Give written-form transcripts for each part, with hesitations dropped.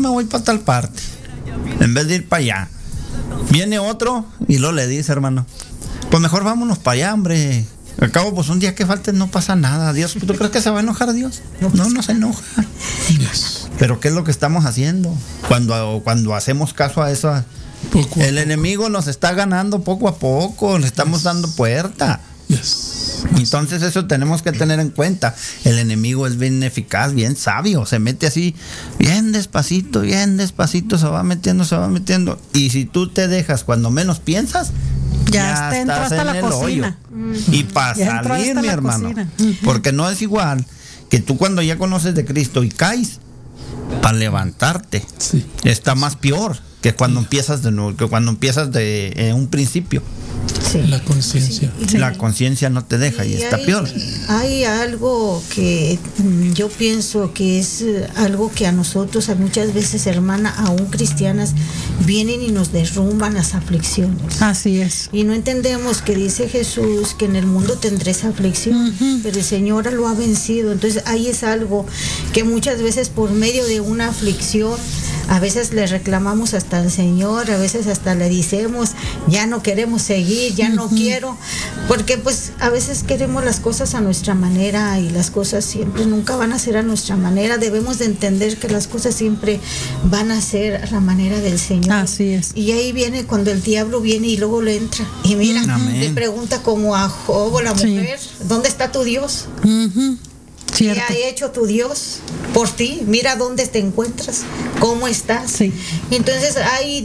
me voy para tal parte, en vez de ir para allá. Viene otro y luego le dice, hermano, pues mejor vámonos para allá, hombre. Al cabo, pues un día que falte no pasa nada. Dios, ¿tú crees que se va a enojar Dios? No se enoja. Yes. Pero ¿qué es lo que estamos haciendo? Cuando hacemos caso a eso, el enemigo nos está ganando poco a poco, le estamos dando puerta. Yes. Entonces eso tenemos que tener en cuenta. El enemigo es bien eficaz, bien sabio, se mete así, bien despacito, se va metiendo. Y si tú te dejas cuando menos piensas, ya entró estás hasta en la el cocina. hoyo. Y para Ya entró salir, hasta mi la hermano, cocina. porque no es igual que tú cuando ya conoces de Cristo y caes, para levantarte, Sí. está más peor que cuando empiezas de nuevo, que cuando empiezas de un principio. Sí. La conciencia. Sí. La conciencia no te deja y está peor. Hay algo que yo pienso que es algo que a nosotros, a muchas veces, hermana, aún cristianas, vienen y nos derrumban las aflicciones. Así es. Y no entendemos que dice Jesús que en el mundo tendréis aflicción, pero el Señor lo ha vencido. Entonces ahí es algo que muchas veces por medio de una aflicción, a veces le reclamamos hasta al Señor, a veces hasta le decimos, ya no queremos seguir, ya no quiero, porque pues a veces queremos las cosas a nuestra manera y las cosas siempre nunca van a ser a nuestra manera. Debemos de entender que las cosas siempre van a ser a la manera del Señor. Así es. Y ahí viene cuando el diablo viene y luego le entra. Y mira, Amén. le pregunta como a Job o la Sí. mujer, ¿dónde está tu Dios? Ujú. ¿Qué Cierto. ha hecho tu Dios por ti? Mira dónde te encuentras, cómo estás. Sí. Entonces ahí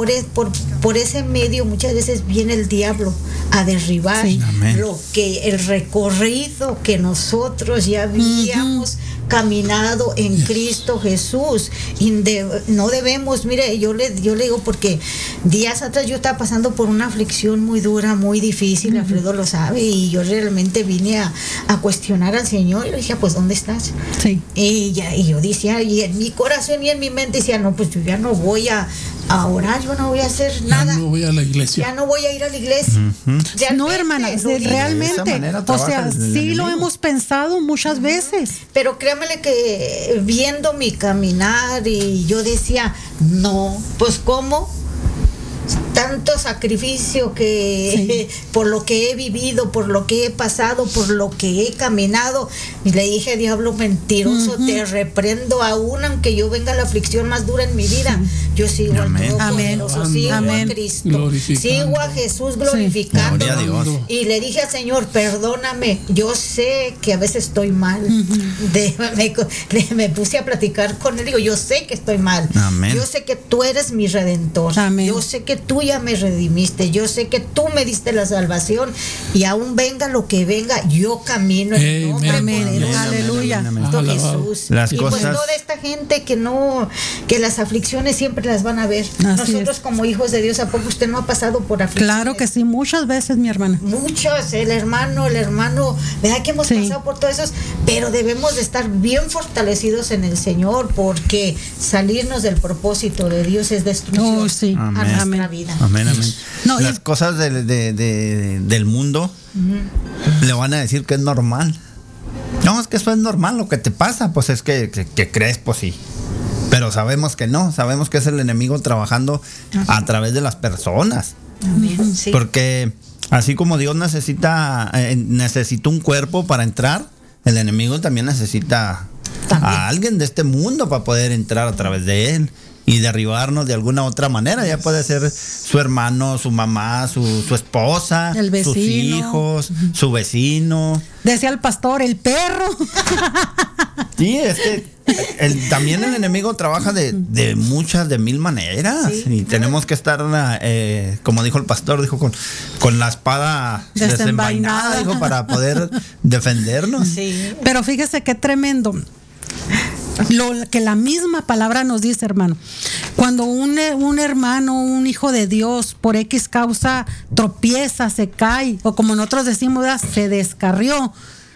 por ese medio muchas veces viene el diablo a derribar Sí. Amén. el recorrido que nosotros ya habíamos caminado en Cristo Jesús. Y no debemos, mire, yo le digo, porque días atrás yo estaba pasando por una aflicción muy dura, muy difícil, Alfredo lo sabe, y yo realmente vine a cuestionar al Señor y le dije, pues ¿dónde estás? Sí. Y yo decía, y en mi corazón y en mi mente decía, no, pues yo ya no voy a orar, yo no voy a hacer Ya nada, no voy a la iglesia. ya no voy a ir a la iglesia. Realmente, No, hermana, lo dije. De esa realmente, manera o sea, trabaja el sí lo enemigo. hemos pensado muchas veces. Pero créamele que viendo mi caminar y yo decía, no, pues ¿cómo? Tanto sacrificio que por lo que he vivido, por lo que he pasado, por lo que he caminado. Y le dije, diablo mentiroso, te reprendo aún aunque yo venga la aflicción más dura en mi vida. Yo sigo Amén. al Todopoderoso, Amén. sigo Amén. a Cristo, Glorificando. sigo a Jesús glorificando. Gloria a Dios. Y le dije al Señor, perdóname, yo sé que a veces estoy mal. Me puse a platicar con él, digo, yo sé que estoy mal. Amén. Yo sé que tú eres mi redentor. Amén. Yo sé que tú ya me redimiste. Yo sé que tú me diste la salvación. Y aún venga lo que venga, yo camino en el nombre Amén. poderoso Aleluya. de Cristo Alabado. Jesús. Las y pues cosas- toda esta gente que las aflicciones siempre las van a ver. Así Nosotros es. como hijos de Dios, ¿a poco usted no ha pasado por aflicciones? Claro que sí, muchas veces, mi hermana. Muchos, el hermano, ¿verdad que hemos Sí. pasado por todo eso? Pero debemos de estar bien fortalecidos en el Señor, porque salirnos del propósito de Dios es destrucción Oh, sí. a Amén. nuestra Amén. vida. Amén, amén. No, Las cosas del mundo le van a decir que es normal. No, es que eso es normal, lo que te pasa, pues es que crees, pues sí. Pero sabemos que no, sabemos que es el enemigo trabajando a través de las personas. Amén, sí. Porque así como Dios necesita un cuerpo para entrar, el enemigo también necesita También. a alguien de este mundo para poder entrar a través de él y derribarnos de alguna otra manera. Ya puede ser su hermano, su mamá, su esposa, El sus vecino. hijos, su vecino. Decía el pastor, el perro. Sí, es que también el enemigo trabaja de mil maneras. Sí. Y tenemos que estar, como dijo el pastor, dijo con la espada desenvainada, dijo, para poder defendernos. Sí. Pero fíjese qué tremendo. Lo que la misma palabra nos dice, hermano. Cuando un hermano, un hijo de Dios, por X causa tropieza, se cae, o como nosotros decimos, ¿verdad?, se descarrió.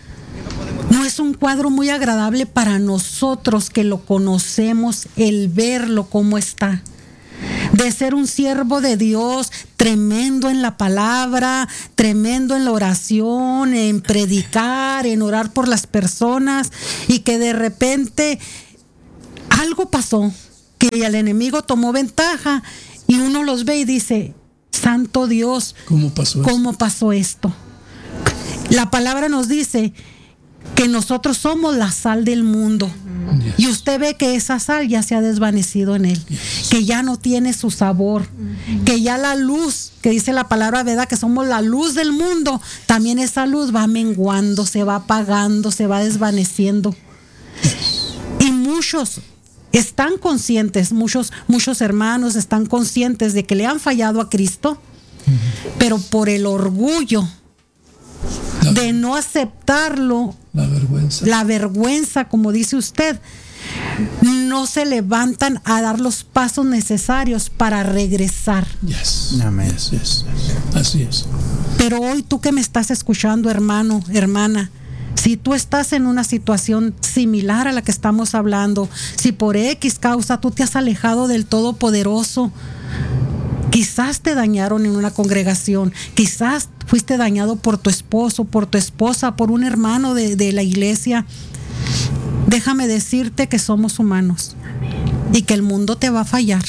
No es un cuadro muy agradable para nosotros que lo conocemos, el verlo cómo está. De ser un siervo de Dios, tremendo en la palabra, tremendo en la oración, en predicar, en orar por las personas, y que de repente algo pasó, que el enemigo tomó ventaja y uno los ve y dice, santo Dios, ¿Cómo pasó eso? ¿cómo pasó esto? La palabra nos dice que nosotros somos la sal del mundo. Yes. Y usted ve que esa sal ya se ha desvanecido en él, que ya no tiene su sabor, que ya la luz, que dice la palabra, ¿verdad? Que somos la luz del mundo, también esa luz va menguando, se va apagando, se va desvaneciendo. Y muchos están conscientes, muchos hermanos están conscientes de que le han fallado a Cristo, pero por el orgullo de no aceptarlo, la vergüenza, como dice usted, no se levantan a dar los pasos necesarios para regresar. Yes. Amén. Yes, yes, yes. Así es. Pero hoy tú que me estás escuchando, hermano, hermana, si tú estás en una situación similar a la que estamos hablando, si por X causa tú te has alejado del Todopoderoso, quizás te dañaron en una congregación, quizás fuiste dañado por tu esposo, por tu esposa, por un hermano de la iglesia. Déjame decirte que somos humanos y que el mundo te va a fallar,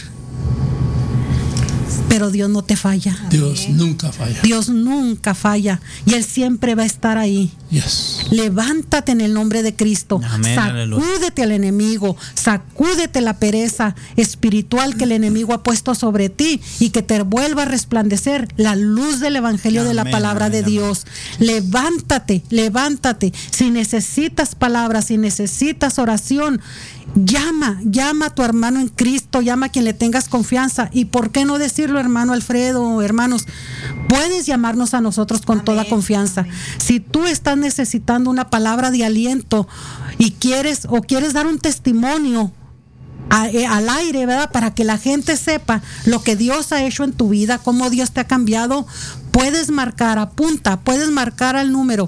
pero Dios no te falla. Dios nunca falla. Dios nunca falla y Él siempre va a estar ahí. Yes. Levántate en el nombre de Cristo. Amén, aleluya. Sacúdete al enemigo, sacúdete la pereza espiritual que el enemigo ha puesto sobre ti y que te vuelva a resplandecer la luz del evangelio de la Amén, palabra amén, de Dios. Levántate, levántate. Si necesitas palabras, si necesitas oración, llama a tu hermano en Cristo, llama a quien le tengas confianza. Y por qué no decirlo, hermano Alfredo, hermanos, puedes llamarnos a nosotros con Amén, toda confianza. amén. Si tú estás necesitando una palabra de aliento y quieres dar un testimonio al aire, ¿verdad? Para que la gente sepa lo que Dios ha hecho en tu vida, cómo Dios te ha cambiado, puedes marcar al número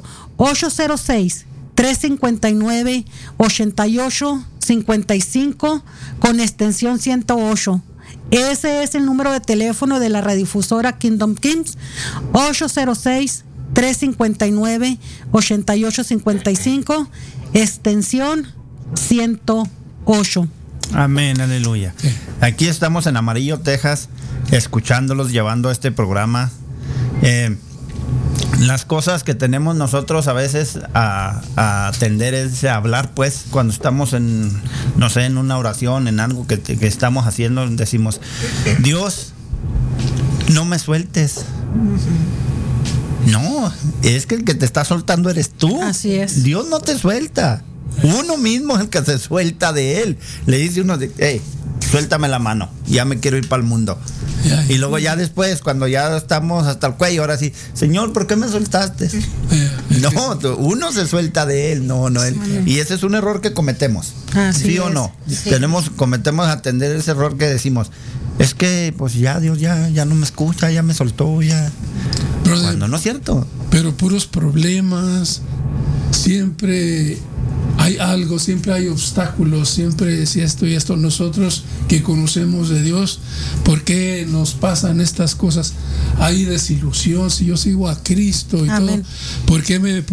806-359-8855 con extensión 108. Ese es el número de teléfono de la radiodifusora Kingdom Kings, 806-359-8855, extensión 108. Amén, aleluya. Sí. Aquí estamos en Amarillo, Texas, escuchándolos, llevando este programa. Las cosas que tenemos nosotros a veces a atender es a hablar, pues, cuando estamos en, no sé, en una oración, en algo que estamos haciendo, decimos, Dios, no me sueltes. No, es que el que te está soltando eres tú. Así es. Dios no te suelta. Uno mismo es el que se suelta de él. Le dice uno, hey, suéltame la mano, ya me quiero ir para el mundo. Y luego ya después, cuando ya estamos hasta el cuello, ahora sí, Señor, ¿por qué me soltaste? No, uno se suelta de él, no él. Y ese es un error que cometemos. Así ¿Sí o es. no? Sí. Cometemos atender ese error que decimos, es que pues ya Dios ya no me escucha, ya me soltó, ya. Brother, Cuando no es cierto. pero puros problemas, siempre hay algo, siempre hay obstáculos, siempre es esto y esto. Nosotros que conocemos de Dios, ¿por qué nos pasan estas cosas? Hay desilusión, si yo sigo a Cristo y Amén. todo, ¿por qué me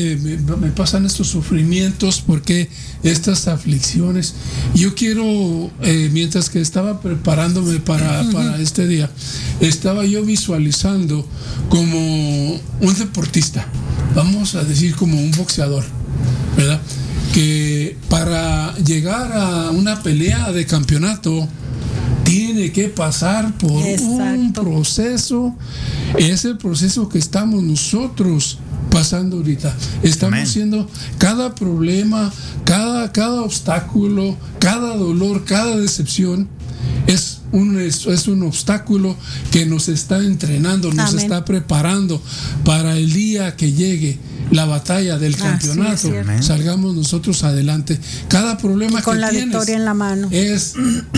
pasan estos sufrimientos? ¿Por qué estas aflicciones? Yo quiero, mientras que estaba preparándome para este día, estaba yo visualizando como un deportista, vamos a decir como un boxeador, ¿verdad? Que para llegar a una pelea de campeonato tiene que pasar por un Exacto. proceso. Ese proceso que estamos nosotros pasando ahorita. Estamos Amén. siendo cada problema, cada obstáculo, cada dolor, cada decepción es un obstáculo que nos está entrenando, nos Amén. está preparando para el día que llegue la batalla del Así campeonato, es cierto. Amén. salgamos nosotros adelante. Cada problema Con que la tienes victoria en la mano. es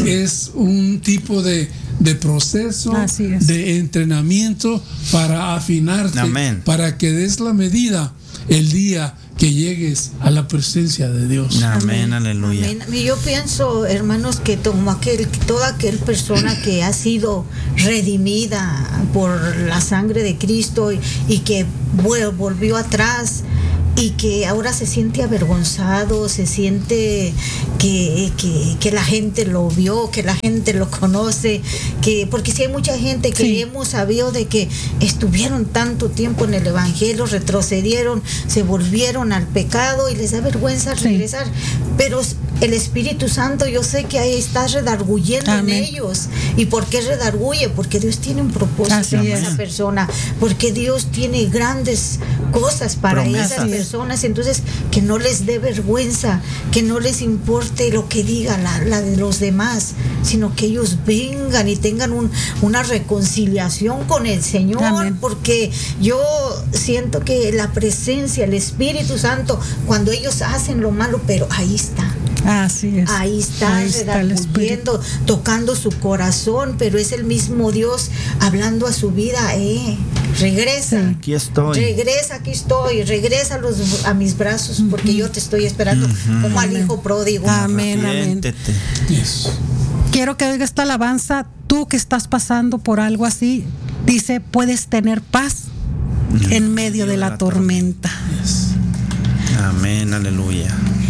un tipo de proceso, Así es. de entrenamiento para afinarte, Amén. para que des la medida el día que llegues a la presencia de Dios. Amén, aleluya. Amén. Y yo pienso, hermanos, que toda aquella persona que ha sido redimida por la sangre de Cristo y que volvió atrás, y que ahora se siente avergonzado, se siente que la gente lo vio, que la gente lo conoce, porque si hay mucha gente que hemos sabido de que estuvieron tanto tiempo en el evangelio, retrocedieron, se volvieron al pecado y les da vergüenza regresar, pero el Espíritu Santo, yo sé que ahí está redarguyendo en ellos. ¿Y por qué redarguye? Porque Dios tiene un propósito en esa persona, porque Dios tiene grandes cosas para esas personas. Entonces, que no les dé vergüenza, que no les importe lo que diga la de los demás, sino que ellos vengan y tengan una reconciliación con el Señor. Amén. Porque yo siento que la presencia, el Espíritu Santo, cuando ellos hacen lo malo, pero ahí está. Así es. Ahí está redarguyendo, tocando su corazón, pero es el mismo Dios hablando a su vida. Regresa. Aquí estoy. Regresa, aquí estoy. Regresa a mis brazos, porque yo te estoy esperando como al hijo pródigo. Amén, amén. Yes. Quiero que oiga esta alabanza. Tú que estás pasando por algo así, dice, puedes tener paz en medio de la tormenta. Yes. Amén, aleluya.